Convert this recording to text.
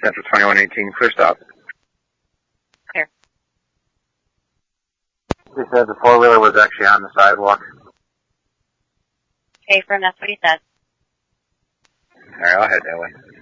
Central 2118, clear stop. Clear. He said the four-wheeler was actually on the sidewalk. Okay, firm, that's what he said. Alright, I'll head that way.